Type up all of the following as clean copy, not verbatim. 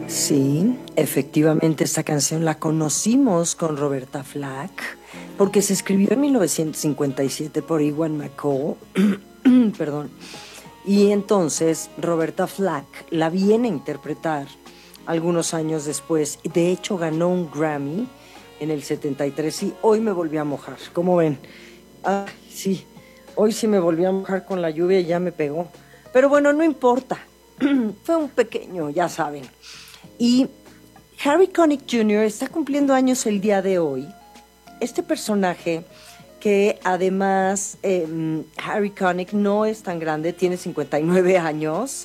Sí, efectivamente esta canción la conocimos con Roberta Flack porque se escribió en 1957 por Ewan McCall, perdón, y entonces Roberta Flack la viene a interpretar algunos años después. De hecho ganó un Grammy en el 73 y hoy me volví a mojar, ¿cómo ven? Ah, sí, hoy sí me volví a mojar con la lluvia y ya me pegó. Pero bueno, no importa, fue un pequeño, ya saben. Y Harry Connick Jr. está cumpliendo años el día de hoy. Este personaje que además Harry Connick no es tan grande, tiene 59 años.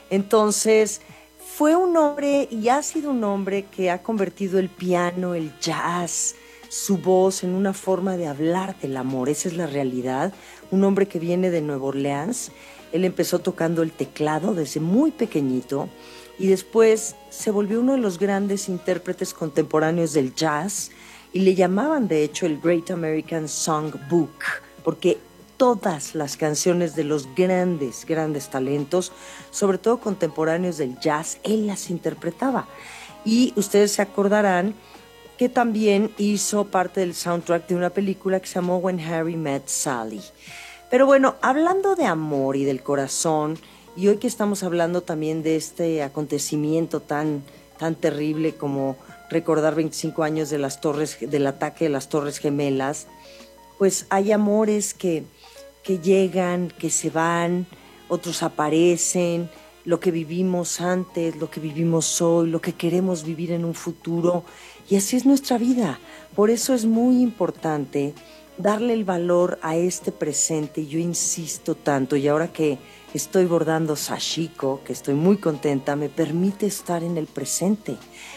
Entonces fue un hombre y ha sido un hombre que ha convertido el piano, el jazz, su voz en una forma de hablar del amor. Esa es la realidad. Un hombre que viene de Nueva Orleans. Él empezó tocando el teclado desde muy pequeñito y después se volvió uno de los grandes intérpretes contemporáneos del jazz y le llamaban de hecho el Great American Songbook porque todas las canciones de los grandes, grandes talentos, sobre todo contemporáneos del jazz, él las interpretaba. Y ustedes se acordarán que también hizo parte del soundtrack de una película que se llamó When Harry Met Sally. Pero bueno, hablando de amor y del corazón, y hoy que estamos hablando también de este acontecimiento tan terrible como recordar 25 años de las torres, del ataque de las Torres Gemelas, pues hay amores que llegan, que se van, otros aparecen, lo que vivimos antes, lo que vivimos hoy, lo que queremos vivir en un futuro, y así es nuestra vida. Por eso es muy importante darle el valor a este presente. Yo insisto tanto, y ahora que estoy bordando sashiko, que estoy muy contenta, me permite estar en el presente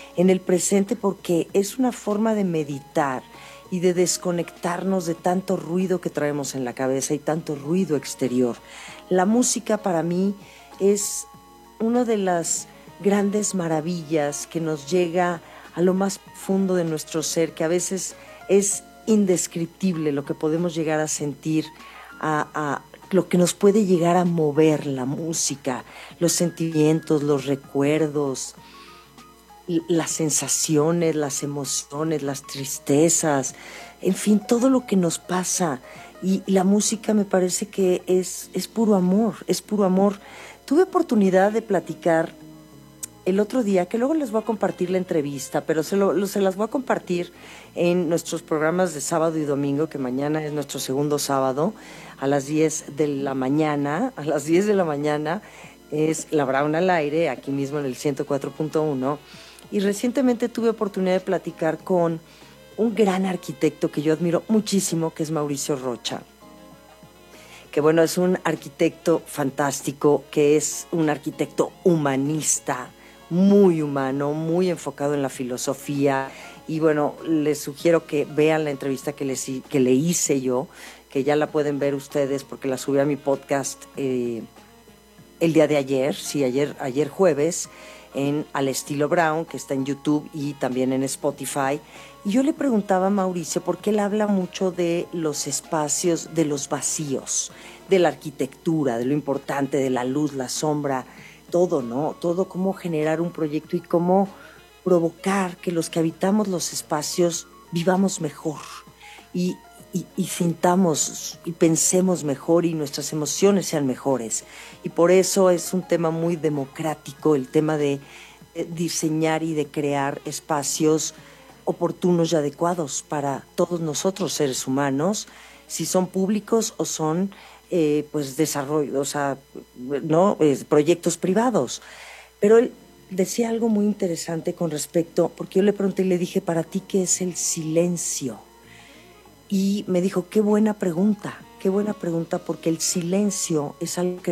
porque es una forma de meditar y de desconectarnos de tanto ruido que traemos en la cabeza y tanto ruido exterior. La música para mí es una de las grandes maravillas que nos llega a lo más profundo de nuestro ser, que a veces es indescriptible lo que podemos llegar a sentir, a lo que nos puede llegar a mover la música, los sentimientos, los recuerdos, las sensaciones, las emociones, las tristezas, en fin, todo lo que nos pasa. Y la música me parece que es puro amor, es puro amor. Tuve oportunidad de platicar el otro día, que luego les voy a compartir la entrevista, pero se las voy a compartir en nuestros programas de sábado y domingo, que mañana es nuestro segundo sábado, a las 10 de la mañana, es La Brauna al aire, aquí mismo en el 104.1, y recientemente tuve oportunidad de platicar con un gran arquitecto que yo admiro muchísimo, que es Mauricio Rocha, que bueno, es un arquitecto fantástico, que es un arquitecto humanista, muy humano, muy enfocado en la filosofía. Y bueno, les sugiero que vean la entrevista que le hice yo, que ya la pueden ver ustedes porque la subí a mi podcast el día de ayer, sí, ayer jueves, en Al Estilo Brown, que está en YouTube y también en Spotify. Y yo le preguntaba a Mauricio, porque él habla mucho de los espacios, de los vacíos, de la arquitectura, de lo importante, de la luz, la sombra, todo, ¿no? Todo, cómo generar un proyecto y cómo provocar que los que habitamos los espacios vivamos mejor y sintamos y pensemos mejor y nuestras emociones sean mejores. Y por eso es un tema muy democrático, el tema de diseñar y de crear espacios oportunos y adecuados para todos nosotros, seres humanos, si son públicos o son pues desarrollo, o sea, no proyectos privados. Pero él decía algo muy interesante con respecto, porque yo le pregunté y le dije, ¿para ti qué es el silencio? Y me dijo, qué buena pregunta, porque el silencio es algo que